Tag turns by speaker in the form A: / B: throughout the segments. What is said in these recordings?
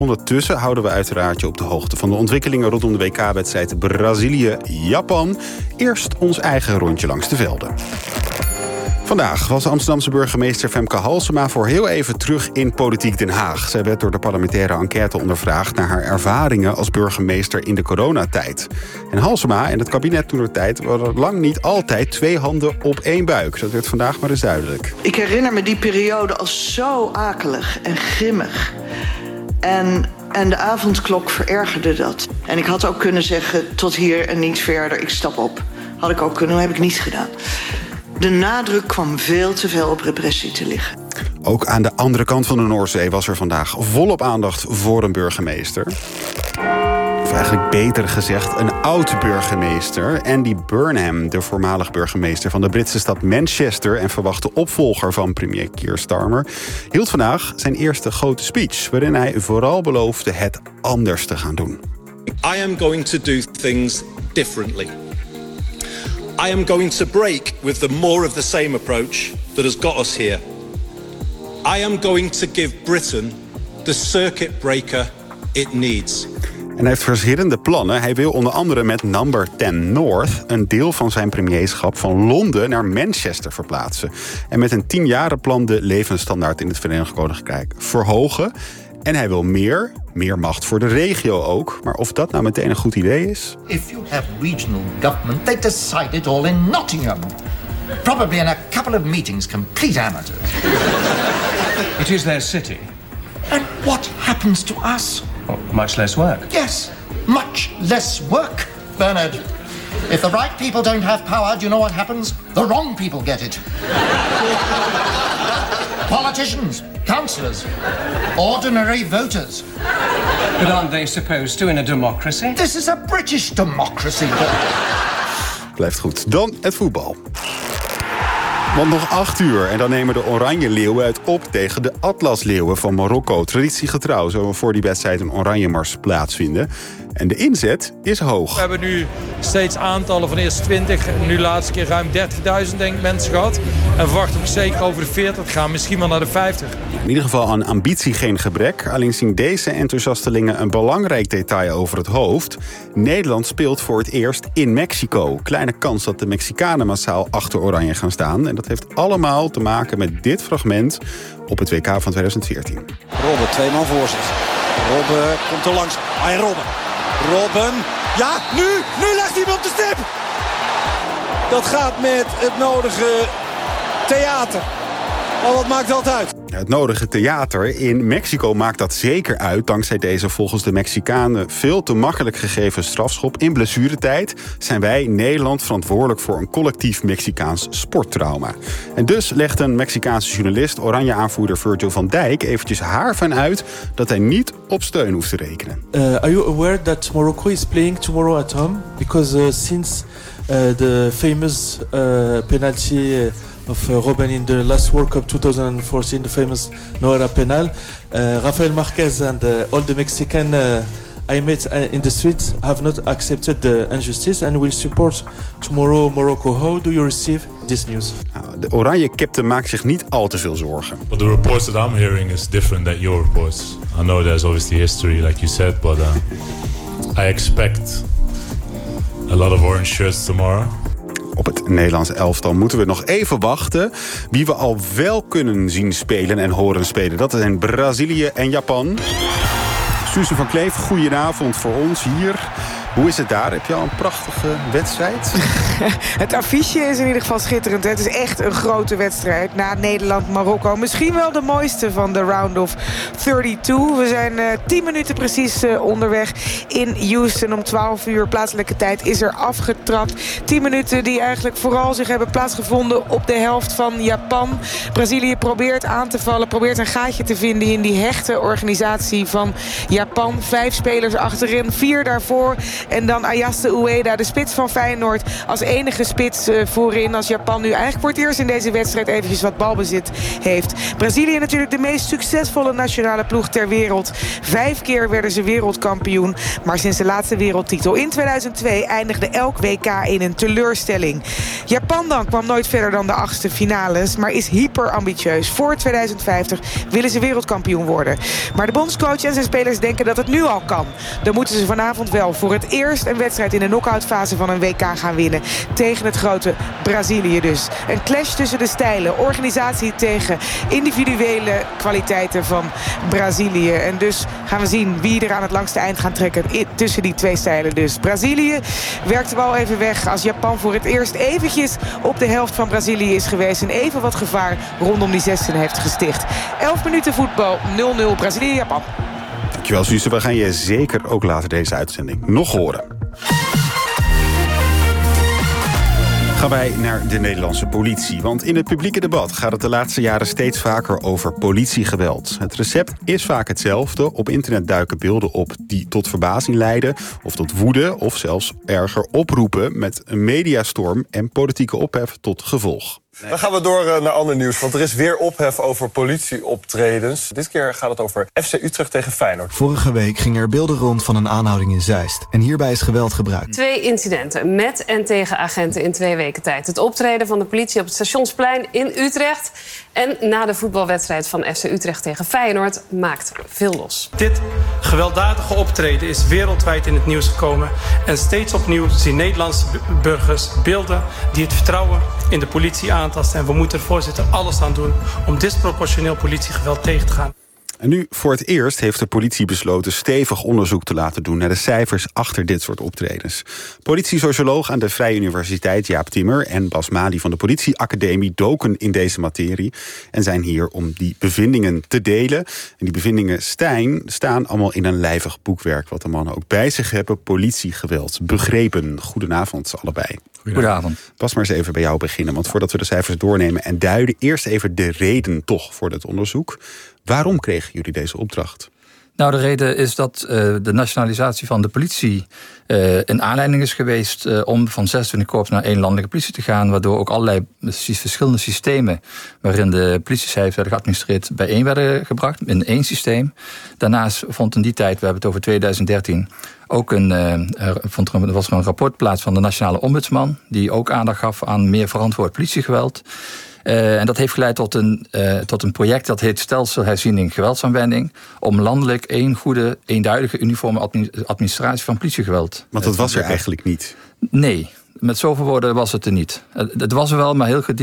A: Ondertussen houden we uiteraard je op de hoogte van de ontwikkelingen rondom de WK-wedstrijd Brazilië-Japan. Eerst ons eigen rondje langs de velden. Vandaag was Amsterdamse burgemeester Femke Halsema voor heel even terug in Politiek Den Haag. Zij werd door de parlementaire enquête ondervraagd naar haar ervaringen als burgemeester in de coronatijd. En Halsema en het kabinet toentertijd waren lang niet altijd 2 handen op 1 buik. Dat werd vandaag maar eens duidelijk.
B: Ik herinner me die periode als zo akelig en grimmig. En de avondklok verergerde dat. En ik had ook kunnen zeggen, tot hier en niet verder, ik stap op. Had ik ook kunnen, maar heb ik niet gedaan. De nadruk kwam veel te veel op repressie te liggen.
A: Ook aan de andere kant van de Noordzee was er vandaag volop aandacht voor een burgemeester. Of eigenlijk beter gezegd een oud-burgemeester. Andy Burnham, de voormalig burgemeester van de Britse stad Manchester en verwachte opvolger van premier Keir Starmer, hield vandaag zijn eerste grote speech, waarin hij vooral beloofde het anders te gaan doen.
C: I am going to do things differently. I am going to break with the more of the same approach that has got us here. I am going to give Britain the circuit breaker it needs.
A: En hij heeft verschillende plannen. Hij wil onder andere met Number 10 North een deel van zijn premierschap van Londen naar Manchester verplaatsen. En met een 10-jarenplan de levensstandaard in het Verenigd Koninkrijk verhogen. En hij wil meer macht voor de regio ook. Maar of dat nou meteen een goed idee is?
D: If you have regional government, they decide it all in Nottingham. Probably in a couple of meetings, complete amateurs.
E: It is their city.
D: And what happens to us?
E: Well, much less work.
D: Yes, much less work, Bernard. If the right people don't have power, do you know what happens? The wrong people get it. Politicians, councillors, ordinary voters.
E: But aren't they supposed to in a democracy?
D: This is a British democracy.
A: Blijft goed. Dan het voetbal. Want nog 8 uur en dan nemen de Oranje Leeuwen het op tegen de Atlas Leeuwen van Marokko. Traditiegetrouw zullen voor die wedstrijd een Oranje Mars plaatsvinden. En de inzet is hoog.
F: We hebben nu steeds aantallen van eerst 20, nu de laatste keer ruim 30.000 denk ik mensen gehad. En verwacht ook zeker over de 40 te gaan, misschien wel naar de 50.
A: In ieder geval aan ambitie geen gebrek. Alleen zien deze enthousiastelingen een belangrijk detail over het hoofd. Nederland speelt voor het eerst in Mexico. Kleine kans dat de Mexicanen massaal achter Oranje gaan staan. En dat heeft allemaal te maken met dit fragment op het WK van 2014.
G: Robben, 2 man voor zich. Robben komt er langs. Robben. Ja, nu legt hij hem op de stip. Dat gaat met het nodige theater. Maar wat maakt dat uit?
A: Het nodige theater in Mexico maakt dat zeker uit. Dankzij deze volgens de Mexicanen veel te makkelijk gegeven strafschop in blessuretijd zijn wij Nederland verantwoordelijk voor een collectief Mexicaans sporttrauma. En dus legt een Mexicaanse journalist, Oranje aanvoerder Virgil van Dijk, eventjes haar van uit dat hij niet op steun hoeft te rekenen.
H: Are you aware that Morocco is playing tomorrow at home? Because since the famous penalty of Robben in the last World Cup 2014, the famous Noera penal, Rafael Marquez and all the Mexican I met in the streets have not accepted the injustice and will support tomorrow Morocco. How do you receive this news?
A: De oranje captain maakt zich niet al te veel zorgen.
I: Well, the reports that I'm hearing is different than your reports. I know there's obviously history, like you said, but I expect a lot of orange shirts tomorrow.
A: Op het Nederlands elftal moeten we nog even wachten. Wie we al wel kunnen zien spelen en horen spelen, dat zijn Brazilië en Japan. Suze van Kleef, goedenavond voor ons hier. Hoe is het daar? Heb je al een prachtige wedstrijd?
J: Het affiche is in ieder geval schitterend. Het is echt een grote wedstrijd na Nederland-Marokko. Misschien wel de mooiste van de round of 32. We zijn 10 minuten precies onderweg in Houston. Om 12 uur plaatselijke tijd is er afgetrapt. 10 minuten die eigenlijk vooral zich hebben plaatsgevonden op de helft van Japan. Brazilië probeert aan te vallen, probeert een gaatje te vinden in die hechte organisatie van Japan. 5 spelers achterin, 4 daarvoor. En dan Ayase Ueda, de spits van Feyenoord, als enige spits voorin. Als Japan nu eigenlijk voor het eerst in deze wedstrijd eventjes wat balbezit heeft. Brazilië natuurlijk de meest succesvolle nationale ploeg ter wereld. 5 keer werden ze wereldkampioen. Maar sinds de laatste wereldtitel in 2002 eindigde elk WK in een teleurstelling. Japan dan kwam nooit verder dan de 8e finales, maar is hyper ambitieus. Voor 2050 willen ze wereldkampioen worden. Maar de bondscoach en zijn spelers denken dat het nu al kan. Dan moeten ze vanavond wel voor het eerst een wedstrijd in de knock-outfase van een WK gaan winnen. Tegen het grote Brazilië dus. Een clash tussen de stijlen. Organisatie tegen individuele kwaliteiten van Brazilië. En dus gaan we zien wie er aan het langste eind gaan trekken tussen die twee stijlen dus. Brazilië werkt de bal even weg als Japan voor het eerst eventjes op de helft van Brazilië is geweest en even wat gevaar rondom die 16 heeft gesticht. 11 minuten voetbal, 0-0 Brazilië-Japan.
A: Dankjewel, Suze. We gaan je zeker ook later deze uitzending nog horen. Gaan wij naar de Nederlandse politie. Want in het publieke debat gaat het de laatste jaren steeds vaker over politiegeweld. Het recept is vaak hetzelfde. Op internet duiken beelden op die tot verbazing leiden, of tot woede, of zelfs erger oproepen met een mediastorm en politieke ophef tot gevolg.
K: Dan gaan we door naar ander nieuws, want er is weer ophef over politieoptredens. Dit keer gaat het over FC Utrecht tegen Feyenoord.
L: Vorige week gingen er beelden rond van een aanhouding in Zeist. En hierbij is geweld gebruikt.
M: 2 incidenten met en tegen agenten in 2 weken tijd. Het optreden van de politie op het Stationsplein in Utrecht en na de voetbalwedstrijd van FC Utrecht tegen Feyenoord maakt veel los.
N: Dit gewelddadige optreden is wereldwijd in het nieuws gekomen. En steeds opnieuw zien Nederlandse burgers beelden die het vertrouwen in de politie aantasten. En we moeten er, voorzitter, alles aan doen om disproportioneel politiegeweld tegen te gaan.
A: En nu voor het eerst heeft de politie besloten stevig onderzoek te laten doen naar de cijfers achter dit soort optredens. Politiesocioloog aan de Vrije Universiteit Jaap Timmer en Bas Mali van de Politieacademie doken in deze materie en zijn hier om die bevindingen te delen. En die bevindingen staan allemaal in een lijvig boekwerk wat de mannen ook bij zich hebben. Politiegeweld begrepen. Goedenavond allebei.
O: Goedenavond.
A: Bas, maar eens even bij jou beginnen, want voordat we de cijfers doornemen en duiden, eerst even de reden toch voor dit onderzoek. Waarom kregen jullie deze opdracht?
O: Nou, de reden is dat de nationalisatie van de politie een aanleiding is geweest om van 26 korps naar 1 landelijke politie te gaan, waardoor ook allerlei verschillende systemen waarin de politiecijfers werden geadministreerd bijeen werden gebracht in 1 systeem. Daarnaast vond in die tijd, we hebben het over 2013, ook er was een rapport plaats van de Nationale Ombudsman, die ook aandacht gaf aan meer verantwoord politiegeweld. En dat heeft geleid tot een project dat heet Stelselherziening Geweldsaanwending, om landelijk 1 goede, eenduidige, uniforme administratie van politiegeweld.
A: Want dat was er eigenlijk niet.
O: Nee. Met zoveel woorden was het er niet. Het was er wel, maar heel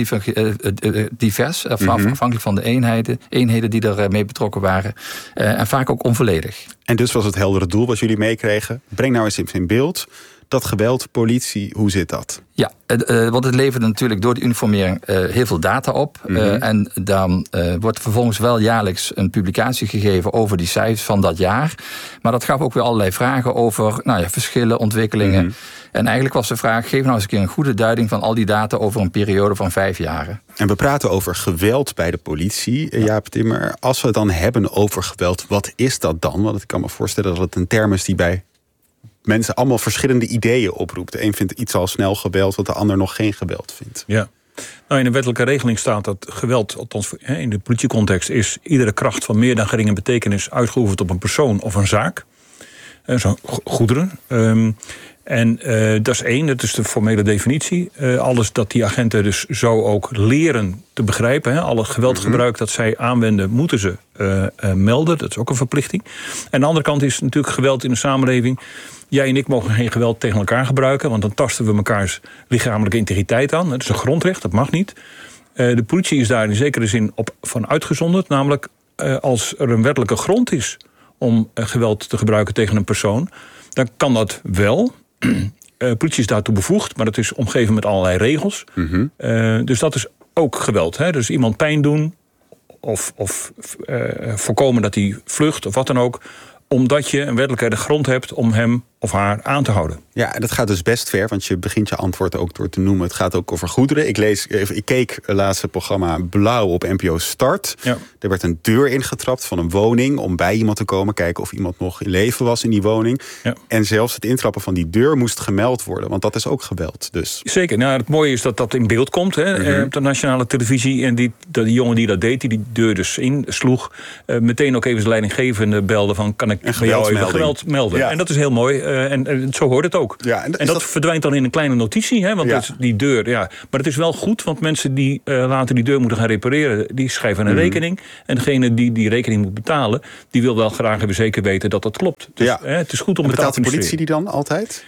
O: divers. Afhankelijk van de eenheden die er mee betrokken waren. En vaak ook onvolledig.
A: En dus was het heldere doel wat jullie meekregen. Breng nou eens in beeld dat geweld, politie, hoe zit dat?
O: Ja, want het leverde natuurlijk door de uniformering heel veel data op. En dan wordt vervolgens wel jaarlijks een publicatie gegeven over die cijfers van dat jaar. Maar dat gaf ook weer allerlei vragen over verschillen, ontwikkelingen. En eigenlijk was de vraag, geef nou eens een keer een goede duiding van al die data over een periode van 5 jaar.
A: En we praten over geweld bij de politie, Jaap Timmer. Als we het dan hebben over geweld, wat is dat dan? Want ik kan me voorstellen dat het een term is die bij mensen allemaal verschillende ideeën oproept. De een vindt iets al snel geweld, wat de ander nog geen geweld vindt.
P: Ja. Nou, in de wettelijke regeling staat dat geweld, althans in de politiecontext, is iedere kracht van meer dan geringe betekenis uitgeoefend op een persoon of een zaak. Goederen. Dat is 1, dat is de formele definitie. Alles dat die agenten dus zo ook leren te begrijpen. Alle geweldgebruik dat zij aanwenden, moeten ze melden. Dat is ook een verplichting. En aan de andere kant is natuurlijk geweld in de samenleving. Jij en ik mogen geen geweld tegen elkaar gebruiken, want dan tasten we mekaars lichamelijke integriteit aan. Dat is een grondrecht, dat mag niet. De politie is daar in zekere zin van uitgezonderd. Namelijk als er een wettelijke grond is om geweld te gebruiken tegen een persoon, dan kan dat wel. Politie is daartoe bevoegd, maar dat is omgeven met allerlei regels. Dus dat is ook geweld. Dus iemand pijn doen of voorkomen dat hij vlucht of wat dan ook, omdat je een wettelijke grond hebt om hem of haar aan te houden.
A: Ja, en dat gaat dus best ver, want je begint je antwoord ook door te noemen. Het gaat ook over goederen. Ik keek het laatste programma Blauw op NPO Start. Ja. Er werd een deur ingetrapt van een woning om bij iemand te komen, kijken of iemand nog in leven was in die woning. Ja. En zelfs het intrappen van die deur moest gemeld worden, want dat is ook geweld. Dus.
P: Zeker. Nou, het mooie is dat dat in beeld komt op de nationale televisie. En die jongen die dat deed, die deur dus insloeg, meteen ook even zijn leidinggevende belde van, kan ik bij jou even geweld melden? Ja. En dat is heel mooi. En zo hoort het ook. Ja, en dat verdwijnt dan in een kleine notitie, want dat is die deur. Ja. Maar het is wel goed, want mensen die later die deur moeten gaan repareren, die schrijven een rekening. En degene die die rekening moet betalen, die wil wel graag even zeker weten dat dat klopt. Dus het is goed om
A: betaalt de politie die dan altijd?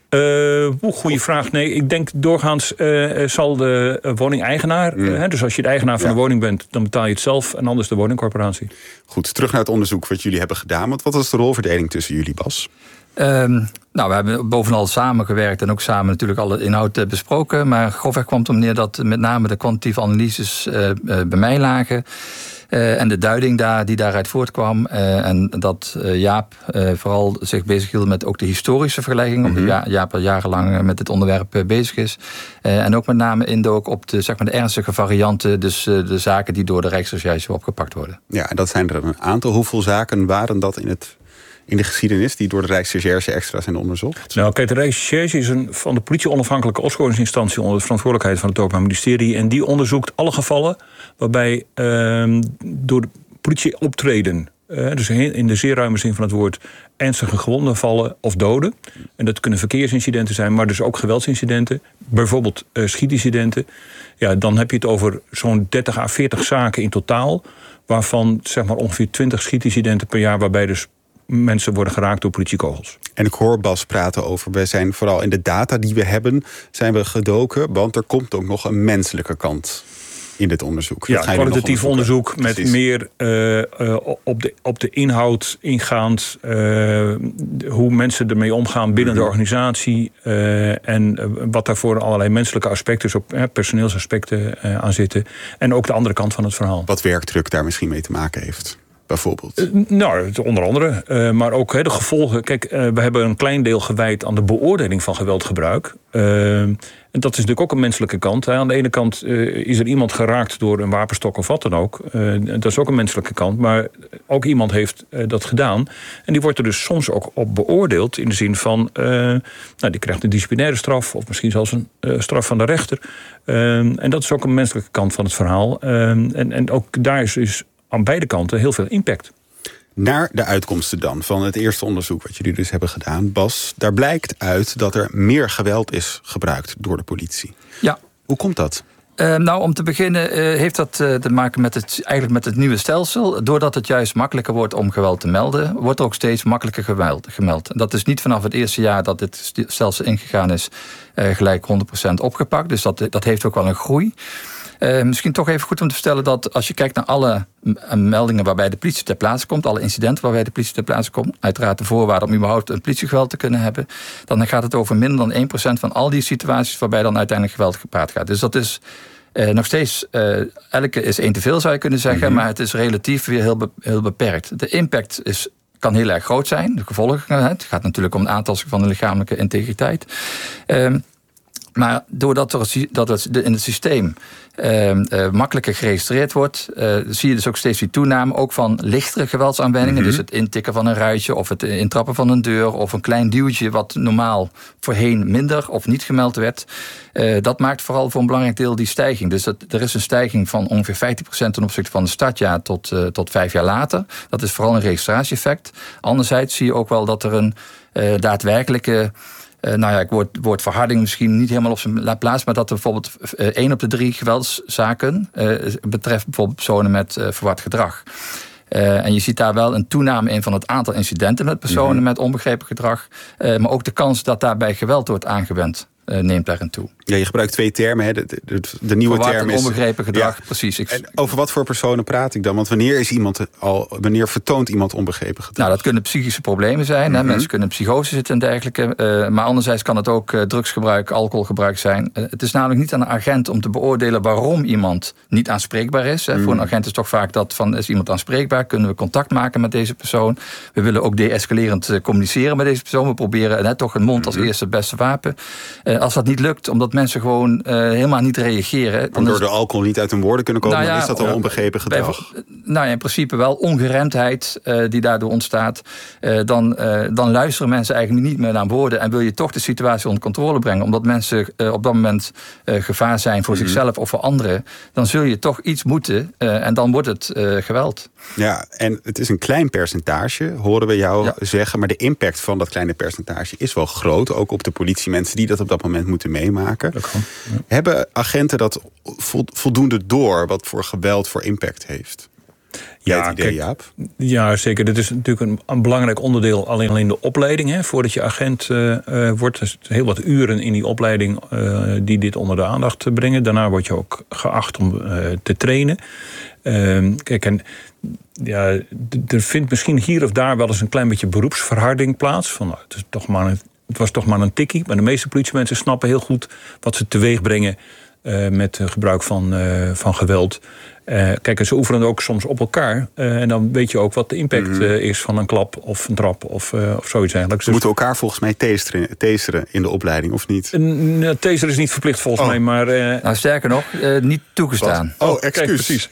P: Goeie vraag. Nee, ik denk doorgaans zal de woningeigenaar, dus als je de eigenaar van de woning bent, dan betaal je het zelf en anders de woningcorporatie.
A: Goed, terug naar het onderzoek wat jullie hebben gedaan. Want wat was de rolverdeling tussen jullie, Bas?
O: Nou, we hebben bovenal samengewerkt en ook samen natuurlijk alle inhoud besproken. Maar grofweg kwam het om neer dat met name de kwantitatieve analyses bij mij lagen. En de duiding die daaruit voortkwam. En dat Jaap vooral zich bezighield met ook de historische vergelijking. Omdat Jaap al jarenlang met dit onderwerp bezig is. En ook met name indook op de ernstige varianten. Dus de zaken die door de Rijksrecherche opgepakt worden.
A: Ja, en dat zijn er een aantal. Hoeveel zaken waren dat in de geschiedenis die door de Rijksrecherche extra zijn onderzocht?
P: Nou, kijk, de Rijksrecherche is een van de politie onafhankelijke opsporingsinstantie onder de verantwoordelijkheid van het Openbaar Ministerie. En die onderzoekt alle gevallen waarbij door de politie optreden, dus in de zeer ruime zin van het woord, ernstige gewonden vallen of doden. En dat kunnen verkeersincidenten zijn, maar dus ook geweldsincidenten. Bijvoorbeeld schietincidenten. Ja, dan heb je het over zo'n 30 à 40 zaken in totaal, waarvan zeg maar ongeveer 20 schietincidenten per jaar, waarbij dus mensen worden geraakt door politiekogels.
A: En ik hoor Bas praten over, we zijn vooral in de data die we hebben, zijn we gedoken, want er komt ook nog een menselijke kant in dit onderzoek.
P: Ja, kwalitatief onderzoek met meer op de inhoud ingaand, hoe mensen ermee omgaan binnen de organisatie en wat daarvoor allerlei menselijke aspecten, dus ook personeelsaspecten aan zitten. En ook de andere kant van het verhaal.
A: Wat werkdruk daar misschien mee te maken heeft. Bijvoorbeeld?
P: Nou, onder andere. Maar ook de gevolgen. Kijk, we hebben een klein deel gewijd aan de beoordeling van geweldgebruik. En dat is natuurlijk ook een menselijke kant. Aan de ene kant is er iemand geraakt door een wapenstok of wat dan ook. Dat is ook een menselijke kant. Maar ook iemand heeft dat gedaan. En die wordt er dus soms ook op beoordeeld. In de zin van, die krijgt een disciplinaire straf. Of misschien zelfs een straf van de rechter. En dat is ook een menselijke kant van het verhaal. En ook daar is aan beide kanten heel veel impact.
A: Naar de uitkomsten dan van het eerste onderzoek wat jullie dus hebben gedaan, Bas. Daar blijkt uit dat er meer geweld is gebruikt door de politie.
O: Ja.
A: Hoe komt dat?
O: Nou, om te beginnen heeft dat te maken met het nieuwe stelsel. Doordat het juist makkelijker wordt om geweld te melden, wordt er ook steeds makkelijker geweld gemeld. Dat is niet vanaf het eerste jaar dat dit stelsel ingegaan is gelijk 100% opgepakt. Dus dat heeft ook wel een groei. Misschien toch even goed om te vertellen dat als je kijkt naar alle meldingen waarbij de politie ter plaatse komt, alle incidenten waarbij de politie ter plaatse komt, uiteraard de voorwaarde om überhaupt een politiegeweld te kunnen hebben, dan gaat het over minder dan 1% van al die situaties waarbij dan uiteindelijk geweld gepaard gaat. Dus dat is nog steeds, elke is 1 te veel zou je kunnen zeggen, maar het is relatief weer heel beperkt. De impact kan heel erg groot zijn, de gevolgen. Het gaat natuurlijk om een aantasting van de lichamelijke integriteit. Maar doordat dat in het systeem makkelijker geregistreerd wordt, zie je dus ook steeds die toename ook van lichtere geweldsaanwendingen. Dus het intikken van een ruitje of het intrappen van een deur of een klein duwtje wat normaal voorheen minder of niet gemeld werd. Dat maakt vooral voor een belangrijk deel die stijging. Dus er is een stijging van ongeveer 50% ten opzichte van het startjaar tot 5 jaar later. Dat is vooral een registratieeffect. Anderzijds zie je ook wel dat er een daadwerkelijke ik woord verharding misschien niet helemaal op zijn plaats, maar dat er bijvoorbeeld 1 op de 3 geweldszaken betreft bijvoorbeeld personen met verward gedrag. En je ziet daar wel een toename in van het aantal incidenten met personen met onbegrepen gedrag, maar ook de kans dat daarbij geweld wordt aangewend. neemt daarin toe.
A: Ja, je gebruikt 2 termen. Hè? De nieuwe term is
O: onbegrepen gedrag, precies.
A: En over wat voor personen praat ik dan? Want wanneer vertoont iemand onbegrepen gedrag?
O: Nou, dat kunnen psychische problemen zijn. Hè? Mensen kunnen psychose zitten en dergelijke. Maar anderzijds kan het ook drugsgebruik, alcoholgebruik zijn. Het is namelijk niet aan een agent om te beoordelen waarom iemand niet aanspreekbaar is. Voor een agent is toch vaak dat van, is iemand aanspreekbaar? Kunnen we contact maken met deze persoon? We willen ook de-escalerend communiceren met deze persoon. We proberen toch een mond als eerste het beste wapen. Als dat niet lukt, omdat mensen gewoon helemaal niet reageren.
A: Dan door de alcohol niet uit hun woorden kunnen komen, dan is dat al onbegrepen gedrag.
O: Nou ja, in principe wel ongeremdheid die daardoor ontstaat. Dan luisteren mensen eigenlijk niet meer naar woorden en wil je toch de situatie onder controle brengen. Omdat mensen op dat moment gevaar zijn voor zichzelf of voor anderen. Dan zul je toch iets moeten en dan wordt het geweld.
A: Ja, en het is een klein percentage, horen we jou zeggen. Maar de impact van dat kleine percentage is wel groot. Ook op de politiemensen die dat op dat moment moeten meemaken. Hebben agenten dat voldoende door wat voor geweld voor impact heeft?
P: Jaap? Ja, zeker. Dit is natuurlijk een belangrijk onderdeel. Alleen de opleiding, hè, voordat je agent wordt. Er zitten heel wat uren in die opleiding die dit onder de aandacht brengen. Daarna word je ook geacht om te trainen. Kijk, en ja, er vindt misschien hier of daar wel eens een klein beetje beroepsverharding plaats. Van, het was toch maar een tikkie. Maar de meeste politiemensen snappen heel goed wat ze teweeg brengen met gebruik van geweld. Kijk, ze oefenen ook soms op elkaar. En dan weet je ook wat de impact is van een klap of een trap of zoiets eigenlijk.
A: Ze moeten elkaar volgens mij taseren in de opleiding, of niet?
P: Taser is niet verplicht volgens mij, maar...
O: Nou, sterker nog, niet toegestaan.
A: Wat? Oh, excuus.
P: Kijk, precies.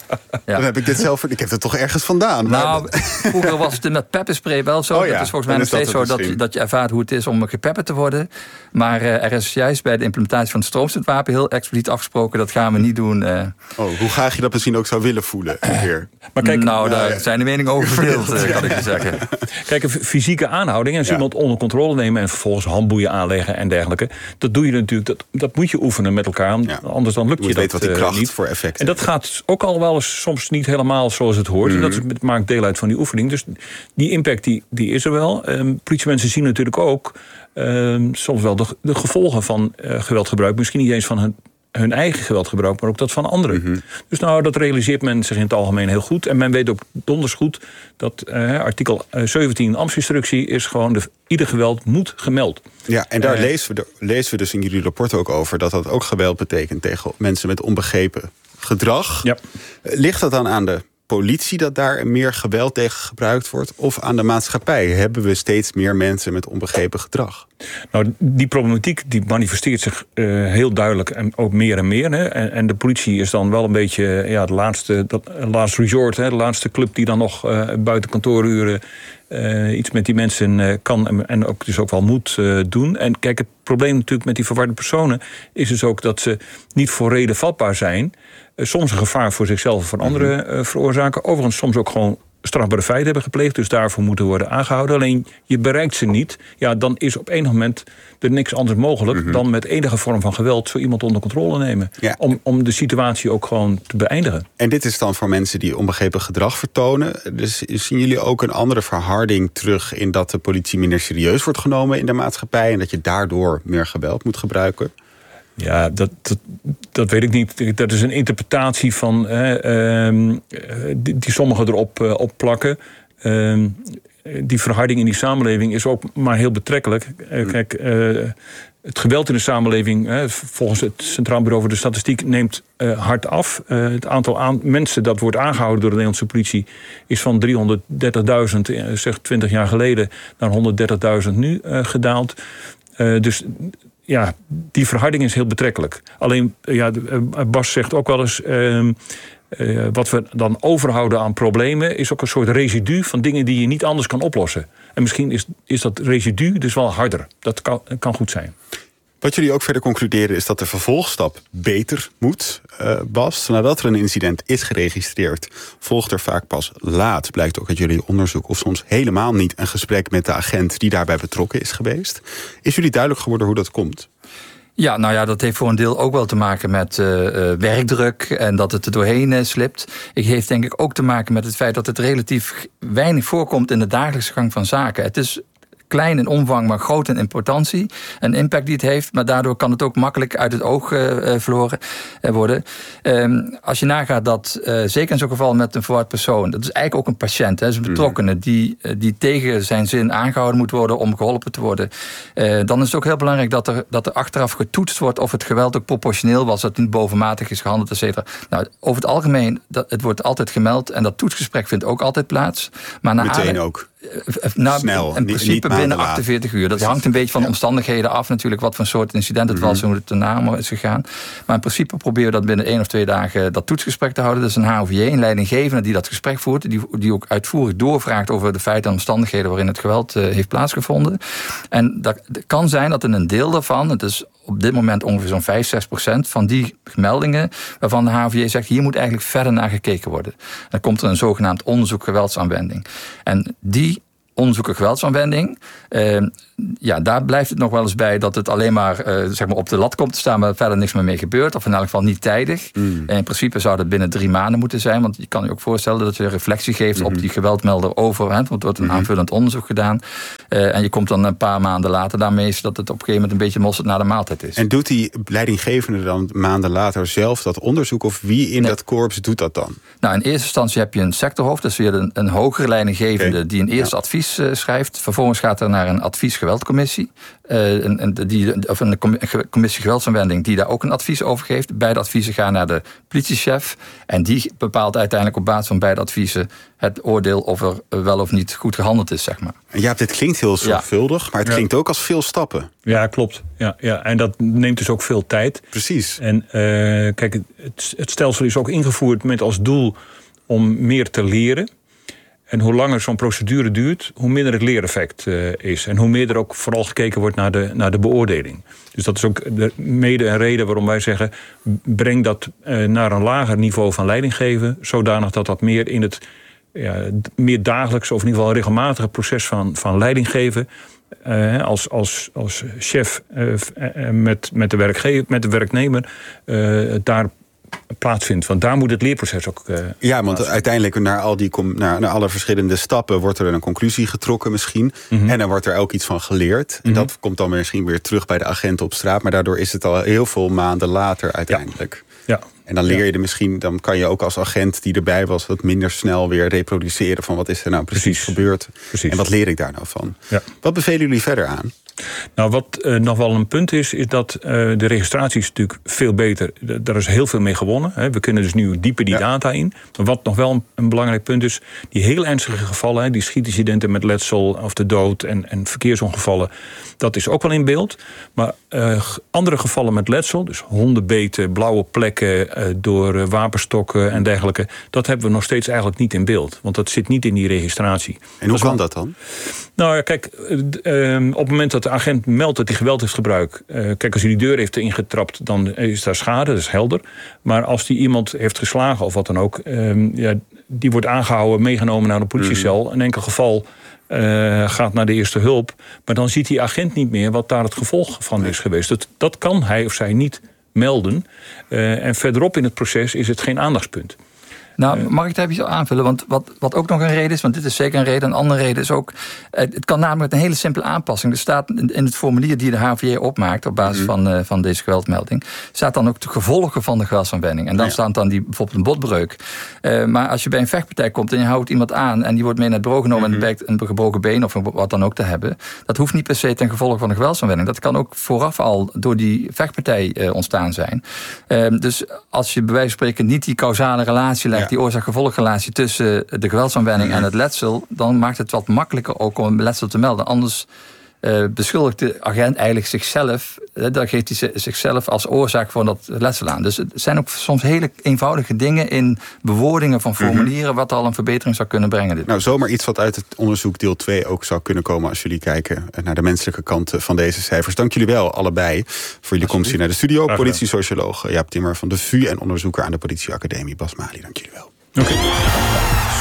A: Dan heb ik dit zelf... Ik heb het toch ergens vandaan.
O: Nou, vroeger was het met pepperspray wel zo. Het is volgens mij nog steeds zo dat je ervaart hoe het is om gepepperd te worden. Maar er is juist bij de implementatie van het stroomstootwapen heel expliciet afgesproken, dat gaan we niet doen.
A: Hoe graag je dat misschien ook zou willen voelen?
O: Maar kijk, daar zijn de meningen over verdeeld, kan ik je zeggen.
P: Kijk, een fysieke aanhouding en iemand onder controle nemen en vervolgens handboeien aanleggen en dergelijke. Dat doe je natuurlijk, dat moet je oefenen met elkaar. Anders dan lukt je dat
A: weet wat die kracht
P: niet.
A: Voor effect
P: en dat gaat ook al wel eens soms niet helemaal zoals het hoort. Dat maakt deel uit van die oefening. Dus die impact die is er wel. Politiemensen zien natuurlijk ook soms wel de gevolgen van geweldgebruik. Misschien niet eens van hun eigen geweldgebruik, maar ook dat van anderen. Dus dat realiseert men zich in het algemeen heel goed. En men weet ook donders goed dat artikel 17 ambtsinstructie is gewoon ieder geweld moet gemeld.
A: Ja, en daar lezen we dus in jullie rapport ook over dat dat ook geweld betekent tegen mensen met onbegrepen gedrag. Ja. Ligt dat dan aan de politie dat daar meer geweld tegen gebruikt wordt, of aan de maatschappij? Hebben we steeds meer mensen met onbegrepen gedrag?
P: Nou, die problematiek die manifesteert zich heel duidelijk en ook meer en meer. Hè. En de politie is dan wel een beetje de laatste resort, hè, de laatste club die dan nog buiten kantooruren iets met die mensen kan en ook dus ook wel moet doen. En kijk, het probleem natuurlijk met die verwarde personen is dus ook dat ze niet voor reden vatbaar zijn. Soms een gevaar voor zichzelf of voor anderen veroorzaken. Overigens soms ook gewoon strafbare feiten hebben gepleegd, dus daarvoor moeten worden aangehouden. Alleen je bereikt ze niet, dan is op enig moment er niks anders mogelijk dan met enige vorm van geweld zo iemand onder controle nemen. Ja. Om de situatie ook gewoon te beëindigen.
A: En dit is dan voor mensen die onbegrepen gedrag vertonen. Dus zien jullie ook een andere verharding terug in dat de politie minder serieus wordt genomen in de maatschappij en dat je daardoor meer geweld moet gebruiken?
P: Ja, dat weet ik niet. Dat is een interpretatie van die sommigen erop plakken. Die verharding in die samenleving is ook maar heel betrekkelijk. Kijk, het geweld in de samenleving, volgens het Centraal Bureau voor de Statistiek, neemt hard af. Het aantal mensen dat wordt aangehouden door de Nederlandse politie is van 330.000, zeg 20 jaar geleden, naar 130.000 nu gedaald. Dus ja, die verharding is heel betrekkelijk. Alleen, Bas zegt ook wel eens, wat we dan overhouden aan problemen is ook een soort residu van dingen die je niet anders kan oplossen. En misschien is dat residu dus wel harder. Dat kan goed zijn.
A: Wat jullie ook verder concluderen is dat de vervolgstap beter moet, Bas. Nadat er een incident is geregistreerd, volgt er vaak pas laat, blijkt ook uit jullie onderzoek, of soms helemaal niet een gesprek met de agent die daarbij betrokken is geweest. Is jullie duidelijk geworden hoe dat komt?
O: Ja, dat heeft voor een deel ook wel te maken met werkdruk en dat het er doorheen slipt. Het heeft denk ik ook te maken met het feit dat het relatief weinig voorkomt in de dagelijkse gang van zaken. Het is klein in omvang, maar groot in importantie. Een impact die het heeft, maar daardoor kan het ook makkelijk uit het oog verloren worden. Als je nagaat dat, zeker in zo'n geval met een verward persoon, dat is eigenlijk ook een patiënt, hè, een betrokkene die tegen zijn zin aangehouden moet worden om geholpen te worden. Dan is het ook heel belangrijk dat er achteraf getoetst wordt of het geweld ook proportioneel was, dat het niet bovenmatig is gehandeld, et cetera. Nou, over het algemeen, het wordt altijd gemeld en dat toetsgesprek vindt ook altijd plaats. Maar
A: meteen ook.
O: Snel, in principe binnen 48 uur. Dat hangt een beetje van de omstandigheden af natuurlijk, wat voor soort incident het was en hoe het daarna is gegaan. Maar in principe proberen we dat binnen 1 of 2 dagen dat toetsgesprek te houden. Dat is een HOVJ, een leidinggevende die dat gesprek voert, die ook uitvoerig doorvraagt over de feiten en omstandigheden waarin het geweld heeft plaatsgevonden. En dat kan zijn dat in een deel daarvan, het is op dit moment ongeveer zo'n 5-6% van die meldingen waarvan de HOVJ zegt, hier moet eigenlijk verder naar gekeken worden. Dan komt er een zogenaamd onderzoek geweldsaanwending. En die onderzoeken geweldsaanwending, daar blijft het nog wel eens bij dat het alleen maar, zeg maar op de lat komt te staan, maar verder niks meer mee gebeurt. Of in elk geval niet tijdig. En in principe zou dat binnen 3 maanden moeten zijn. Want je kan je ook voorstellen dat je reflectie geeft op die geweldmelder over. Want er wordt een aanvullend onderzoek gedaan. En je komt dan een paar maanden later daarmee, zodat het op een gegeven moment een beetje mosterd na de maaltijd is.
A: En doet die leidinggevende dan maanden later zelf dat onderzoek? Of wie in dat korps doet dat dan? Nou, in eerste instantie heb je een sectorhoofd. Dat is weer een hogere leidinggevende die een eerste advies schrijft. Vervolgens gaat er naar een adviesgeweldcommissie. Een commissie geweldsaanwending die daar ook een advies over geeft. Beide adviezen gaan naar de politiechef. En die bepaalt uiteindelijk op basis van beide adviezen het oordeel of er wel of niet goed gehandeld is, zeg maar. Ja, dit klinkt heel zorgvuldig, maar het klinkt ook als veel stappen.
P: Ja, klopt. Ja, en dat neemt dus ook veel tijd.
A: Precies.
P: En kijk, het stelsel is ook ingevoerd met als doel om meer te leren. En hoe langer zo'n procedure duurt, hoe minder het leereffect is. En hoe meer er ook vooral gekeken wordt naar de beoordeling. Dus dat is ook mede een reden waarom wij zeggen, breng dat naar een lager niveau van leidinggeven, zodanig dat meer in het meer dagelijks, of in ieder geval regelmatige proces van leidinggeven, als chef met de werknemer, daar plaatsvindt. Want daar moet het leerproces ook
A: want uiteindelijk naar alle verschillende stappen wordt er een conclusie getrokken misschien. En dan wordt er ook iets van geleerd. En dat komt dan misschien weer terug bij de agenten op straat. Maar daardoor is het al heel veel maanden later uiteindelijk. Ja. En dan leer je er misschien, dan kan je ook als agent die erbij was wat minder snel weer reproduceren van wat is er nou precies gebeurd. En wat leer ik daar nou van? Ja. Wat bevelen jullie verder aan?
P: Nou, wat nog wel een punt is dat de registratie is natuurlijk veel beter. Daar is heel veel mee gewonnen. Hè. We kunnen dus nu dieper die data in. Maar wat nog wel een belangrijk punt is, die heel ernstige gevallen, die schietincidenten met letsel of de dood en verkeersongevallen, dat is ook wel in beeld. Maar andere gevallen met letsel, dus hondenbeten, blauwe plekken door wapenstokken en dergelijke, dat hebben we nog steeds eigenlijk niet in beeld. Want dat zit niet in die registratie.
A: En hoe kan dat dan?
P: Nou ja, kijk, op het moment dat de agent meldt dat hij geweld heeft gebruikt, kijk, als hij die deur heeft ingetrapt, dan is daar schade, dat is helder. Maar als die iemand heeft geslagen of wat dan ook, die wordt aangehouden, meegenomen naar een politiecel. In enkel geval gaat naar de eerste hulp. Maar dan ziet die agent niet meer wat daar het gevolg van is geweest. Dat kan hij of zij niet melden. En verderop in het proces is het geen aandachtspunt.
O: Nou, mag ik daar even aanvullen? Want wat ook nog een reden is, want dit is zeker een reden. Een andere reden is ook, het kan namelijk met een hele simpele aanpassing. Er staat in het formulier die de HVJ opmaakt op basis van deze geweldmelding, staat dan ook de gevolgen van de geweldsaanwending. En dan staat dan bijvoorbeeld een botbreuk. Maar als je bij een vechtpartij komt en je houdt iemand aan en die wordt mee naar het bureau genomen en blijkt een gebroken been of wat dan ook te hebben, dat hoeft niet per se ten gevolge van de geweldsaanwending. Dat kan ook vooraf al door die vechtpartij ontstaan zijn. Dus als je bij wijze van spreken niet die causale relatie legt, die oorzaak-gevolgrelatie tussen de geweldsaanwending en het letsel, dan maakt het wat makkelijker ook om een letsel te melden. Anders beschuldigt de agent eigenlijk zichzelf, dan geeft hij zichzelf als oorzaak van dat letsel aan. Dus het zijn ook soms hele eenvoudige dingen in bewoordingen van formulieren, wat al een verbetering zou kunnen brengen.
A: Nou, zomaar iets wat uit het onderzoek deel 2 ook zou kunnen komen als jullie kijken naar de menselijke kant van deze cijfers. Dank jullie wel, allebei, voor jullie komst hier naar de studio. Politiesocioloog Jaap Timmer van de VU en onderzoeker aan de Politieacademie Bas Mali. Dank jullie wel.
P: Okay.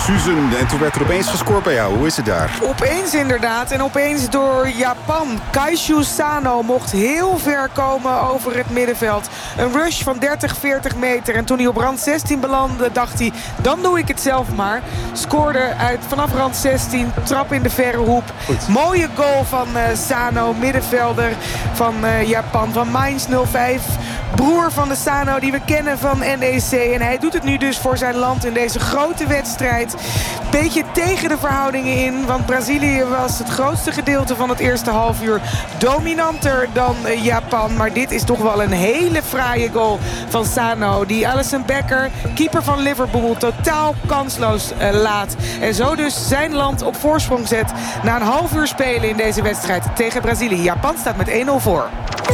A: Susan, en toen werd er opeens gescoord bij jou. Hoe is het daar?
J: Opeens inderdaad. En opeens door Japan. Kaishu Sano mocht heel ver komen over het middenveld. Een rush van 30, 40 meter. En toen hij op rand 16 belandde, dacht hij, dan doe ik het zelf maar. Scoorde vanaf rand 16, trap in de verre hoek. Goed. Mooie goal van Sano, middenvelder van Japan. Van Mainz 05. Broer van de Sano die we kennen van NEC. En hij doet het nu dus voor zijn land in deze grote wedstrijd. Beetje tegen de verhoudingen in. Want Brazilië was het grootste gedeelte van het eerste halfuur dominanter dan Japan. Maar dit is toch wel een hele fraaie goal van Sano. Die Alisson Becker, keeper van Liverpool, totaal kansloos laat. En zo dus zijn land op voorsprong zet na een half uur spelen in deze wedstrijd tegen Brazilië. Japan staat met 1-0 voor.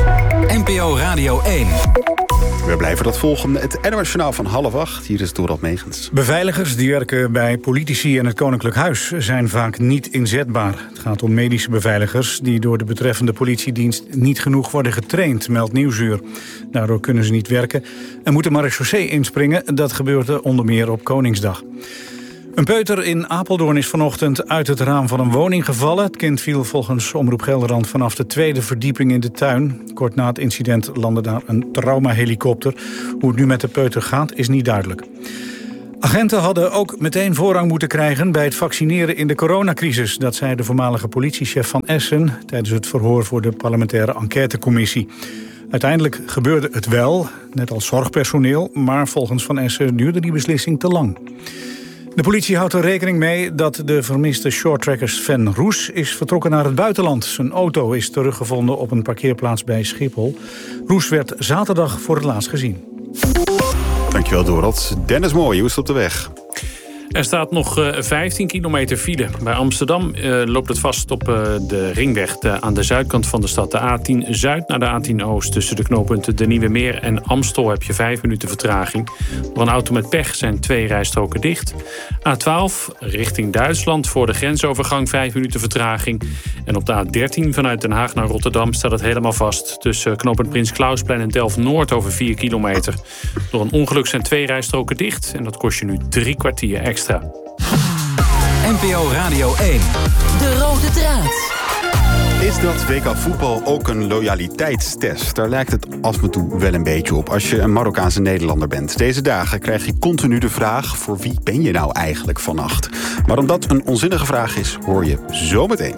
Q: NPO Radio 1.
A: We blijven dat volgen. Het NOS Journaal van 7:30. Hier is Dorald Megens.
R: Beveiligers die werken bij politici en het Koninklijk Huis zijn vaak niet inzetbaar. Het gaat om medische beveiligers die door de betreffende politiedienst niet genoeg worden getraind, meldt Nieuwsuur. Daardoor kunnen ze niet werken en moeten marechaussee inspringen. Dat gebeurde onder meer op Koningsdag. Een peuter in Apeldoorn is vanochtend uit het raam van een woning gevallen. Het kind viel volgens Omroep Gelderland vanaf de 2e verdieping in de tuin. Kort na het incident landde daar een traumahelikopter. Hoe het nu met de peuter gaat is niet duidelijk. Agenten hadden ook meteen voorrang moeten krijgen bij het vaccineren in de coronacrisis. Dat zei de voormalige politiechef van Essen tijdens het verhoor voor de parlementaire enquêtecommissie. Uiteindelijk gebeurde het wel, net als zorgpersoneel, maar volgens Van Essen duurde die beslissing te lang. De politie houdt er rekening mee dat de vermiste shorttracker Sven Roes is vertrokken naar het buitenland. Zijn auto is teruggevonden op een parkeerplaats bij Schiphol. Roes werd zaterdag voor het laatst gezien.
A: Dankjewel, Dorot. Dennis Mooij, hoe is het op de weg?
S: Er staat nog 15 kilometer file. Bij Amsterdam loopt het vast op de ringweg aan de zuidkant van de stad. De A10 Zuid naar de A10 Oost. Tussen de knooppunten De Nieuwe Meer en Amstel heb je 5 minuten vertraging. Door een auto met pech zijn 2 rijstroken dicht. A12 richting Duitsland voor de grensovergang 5 minuten vertraging. En op de A13 vanuit Den Haag naar Rotterdam staat het helemaal vast. Tussen knooppunt Prins Klausplein en Delft-Noord over 4 kilometer. Door een ongeluk zijn 2 rijstroken dicht. En dat kost je nu 3 kwartier extra.
Q: NPO Radio 1.
T: De rode draad.
A: Is dat WK voetbal ook een loyaliteitstest? Daar lijkt het af en toe wel een beetje op als je een Marokkaanse Nederlander bent. Deze dagen krijg je continu de vraag: voor wie ben je nou eigenlijk vannacht? Maar omdat een onzinnige vraag is, hoor je zo meteen.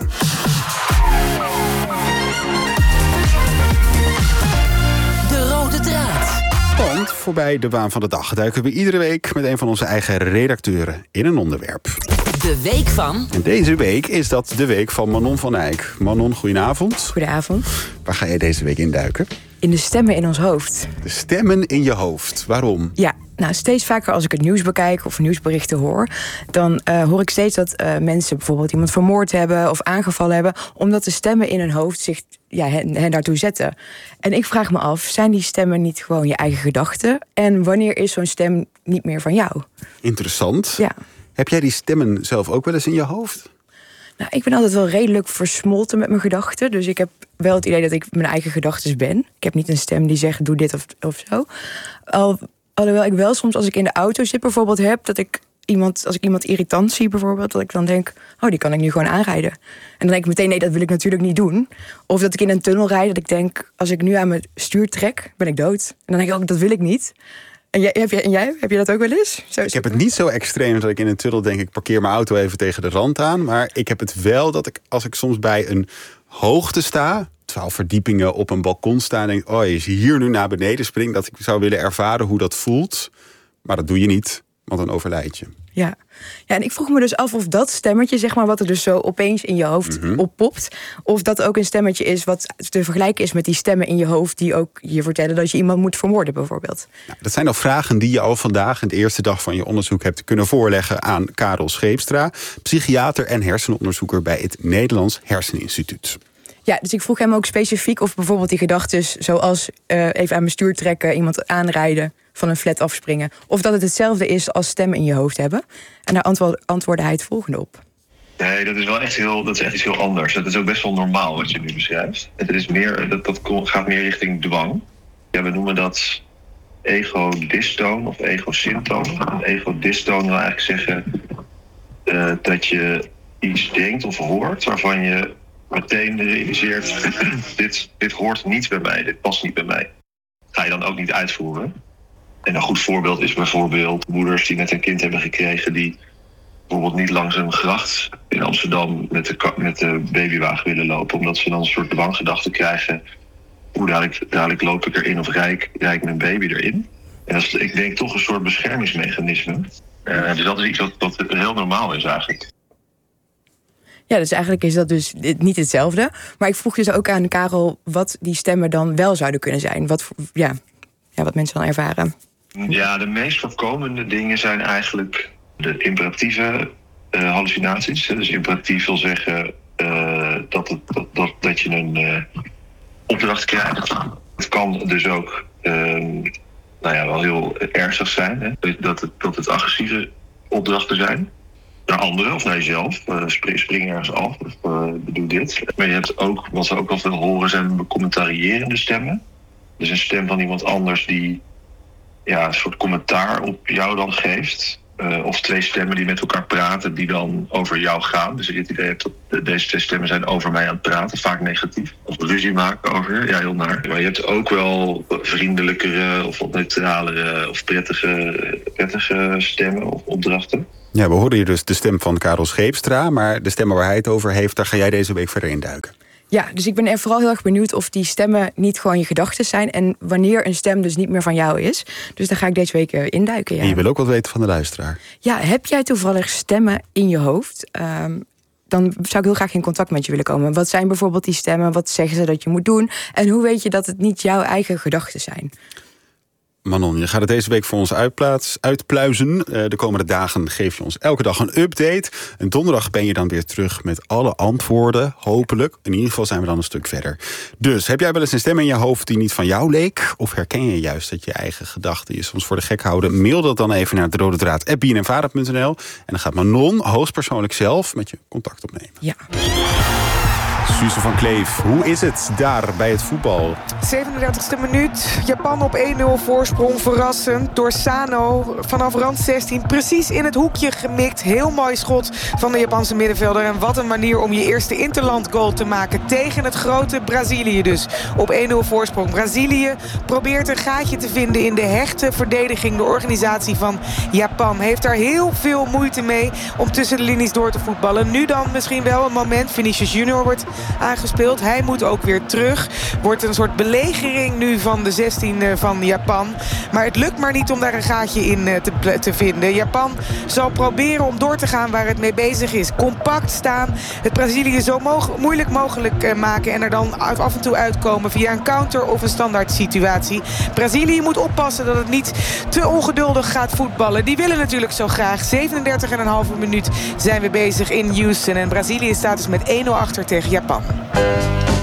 T: De rode draad.
A: Want voorbij de waan van de dag duiken we iedere week met een van onze eigen redacteuren in een onderwerp.
T: De week van...
A: En deze week is dat de week van Manon van Eyck. Manon, goedenavond.
U: Goedenavond.
A: Waar ga je deze week in duiken?
U: In de stemmen in ons hoofd.
A: De stemmen in je hoofd. Waarom?
U: Ja, nou steeds vaker als ik het nieuws bekijk of nieuwsberichten hoor, dan hoor ik steeds dat mensen bijvoorbeeld iemand vermoord hebben of aangevallen hebben, omdat de stemmen in hun hoofd zich hen daartoe zetten. En ik vraag me af, zijn die stemmen niet gewoon je eigen gedachten? En wanneer is zo'n stem niet meer van jou?
A: Interessant.
U: Ja.
A: Heb jij die stemmen zelf ook wel eens in je hoofd?
U: Nou, ik ben altijd wel redelijk versmolten met mijn gedachten. Dus ik heb wel het idee dat ik mijn eigen gedachten ben. Ik heb niet een stem die zegt, doe dit of zo. Alhoewel ik wel soms, als ik in de auto zit bijvoorbeeld, heb dat ik als ik iemand irritant zie bijvoorbeeld, dat ik dan denk, oh, die kan ik nu gewoon aanrijden. En dan denk ik meteen, nee, dat wil ik natuurlijk niet doen. Of dat ik in een tunnel rijd, dat ik denk, als ik nu aan mijn stuur trek, ben ik dood. En dan denk ik ook, dat wil ik niet. En jij? Heb je dat ook wel eens?
A: Ik heb het niet zo extreem dat ik in een tunnel denk, ik parkeer mijn auto even tegen de rand aan. Maar ik heb het wel dat ik, als ik soms bij een hoogte sta, 12 verdiepingen op een balkon sta en denk, oh, als je hier nu naar beneden springt, dat ik zou willen ervaren hoe dat voelt. Maar dat doe je niet, want dan overlijd je.
U: Ja, en ik vroeg me dus af of dat stemmetje, zeg maar, wat er dus zo opeens in je hoofd oppopt, of dat ook een stemmetje is wat te vergelijken is met die stemmen in je hoofd die ook je vertellen dat je iemand moet vermoorden, bijvoorbeeld.
A: Nou, dat zijn al vragen die je al vandaag, in de eerste dag van je onderzoek, hebt kunnen voorleggen aan Karel Scheepstra, psychiater en hersenonderzoeker bij het Nederlands Herseninstituut.
U: Ja, dus ik vroeg hem ook specifiek of bijvoorbeeld die gedachten, zoals even aan mijn stuur trekken, iemand aanrijden, van een flat afspringen, of dat het hetzelfde is als stemmen in je hoofd hebben. En daar antwoordde hij het volgende op.
V: Nee, dat is wel echt iets heel anders. Dat is ook best wel normaal wat je nu beschrijft. Het is meer, dat gaat meer richting dwang. Ja, we noemen dat ego-dystoon of ego-syntoon. En ego-dystoon wil eigenlijk zeggen dat je iets denkt of hoort waarvan je meteen realiseert, dit hoort niet bij mij, dit past niet bij mij. Ga je dan ook niet uitvoeren. En een goed voorbeeld is bijvoorbeeld moeders die net een kind hebben gekregen die bijvoorbeeld niet langs een gracht in Amsterdam met de babywagen willen lopen, omdat ze dan een soort dwanggedachte krijgen. Dadelijk loop ik erin of rijd mijn baby erin. En dat is, ik denk, toch een soort beschermingsmechanisme. Dus dat is iets wat heel normaal is eigenlijk.
U: Ja, dus eigenlijk is dat dus niet hetzelfde. Maar ik vroeg dus ook aan Karel wat die stemmen dan wel zouden kunnen zijn. Wat mensen dan ervaren.
V: Ja, de meest voorkomende dingen zijn eigenlijk de imperatieve hallucinaties. Dus imperatief wil zeggen dat je een opdracht krijgt. Het kan dus ook wel heel ernstig zijn. Hè? Dat het agressieve opdrachten zijn. Naar anderen of naar jezelf. Spring ergens af of doe dit. Maar je hebt ook, wat we ook al veel horen, zijn commentarierende stemmen. Dus een stem van iemand anders die een soort commentaar op jou dan geeft. Of twee stemmen die met elkaar praten die dan over jou gaan. Dus je het idee hebt dat deze twee stemmen zijn over mij aan het praten. Vaak negatief. Of ruzie maken over. Ja, heel naar. Maar je hebt ook wel vriendelijkere of wat neutralere of prettige stemmen of opdrachten.
A: Ja, we hoorden hier dus de stem van Karel Scheepstra. Maar de stemmen waar hij het over heeft, daar ga jij deze week verder in duiken.
U: Ja, dus ik ben er vooral heel erg benieuwd of die stemmen niet gewoon je gedachten zijn. En wanneer een stem dus niet meer van jou is. Dus daar ga ik deze week induiken. Ja.
A: En je wil ook wat weten van de luisteraar.
U: Ja, heb jij toevallig stemmen in je hoofd? Dan zou ik heel graag in contact met je willen komen. Wat zijn bijvoorbeeld die stemmen? Wat zeggen ze dat je moet doen? En hoe weet je dat het niet jouw eigen gedachten zijn?
A: Manon, je gaat het deze week voor ons uitpluizen. De komende dagen geef je ons elke dag een update. En donderdag ben je dan weer terug met alle antwoorden. Hopelijk. In ieder geval zijn we dan een stuk verder. Dus, heb jij wel eens een stem in je hoofd die niet van jou leek? Of herken je juist dat je eigen gedachten je soms voor de gek houden? Mail dat dan even naar derodedraad@bnnvara.nl. En dan gaat Manon hoogstpersoonlijk zelf met je contact opnemen.
U: Ja.
A: Suze van Kleef, hoe is het daar bij het voetbal?
J: 37e minuut. Japan op 1-0 voorsprong. Verrassend door Sano vanaf rand 16. Precies in het hoekje gemikt. Heel mooi schot van de Japanse middenvelder. En wat een manier om je eerste interlandgoal te maken. Tegen het grote Brazilië dus. Op 1-0 voorsprong. Brazilië probeert een gaatje te vinden in de hechte verdediging. De organisatie van Japan heeft daar heel veel moeite mee om tussen de linies door te voetballen. Nu dan misschien wel een moment. Vinicius Junior wordt aangespeeld. Hij moet ook weer terug. Wordt een soort belegering nu van de 16 van Japan. Maar het lukt maar niet om daar een gaatje in te vinden. Japan zal proberen om door te gaan waar het mee bezig is. Compact staan. Het Brazilië zo moeilijk mogelijk maken. En er dan af en toe uitkomen via een counter of een standaard situatie. Brazilië moet oppassen dat het niet te ongeduldig gaat voetballen. Die willen natuurlijk zo graag. 37,5 minuut zijn we bezig in Houston. En Brazilië staat dus met 1-0 achter tegen Japan.